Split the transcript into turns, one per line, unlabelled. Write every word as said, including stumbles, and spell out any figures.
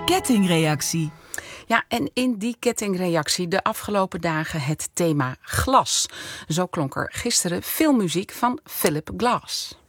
kettingreactie.
Ja, en in die kettingreactie de afgelopen dagen het thema glas. Zo klonk er gisteren veel muziek van Philip Glass.